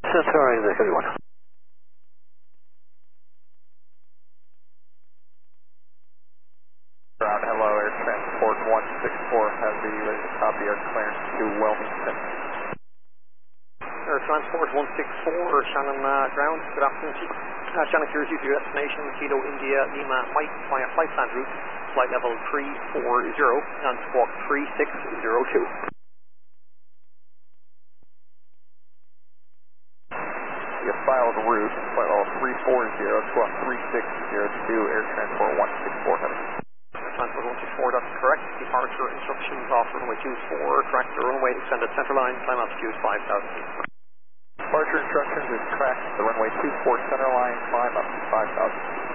Centauri, Exec 1. Ground, hello, Air Transport 164, have the ready to copy our clearance to Wilmington. Air Transport 164, Shannon ground, good afternoon to you. Shannon clears you to your destination, Kilo India Lima Mike via flight plan route, flight level 340 and squawk 3602. You have filed route, flight level 340, squawk 3602, Air Transport 164, heading. Air Transport 164, that's correct. Departure instructions off runway 24, correct the runway, extended center line, climb altitude 5,000 feet. Departure instructions is correct. The runway 24 center line, climb up to 5,000 feet.